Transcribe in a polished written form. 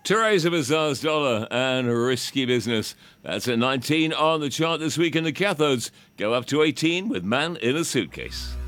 Teresa Bazaar's Dollar and Risky Business. That's at 19 on the chart this week, and the cathodes go up to 18 with Man in a Suitcase.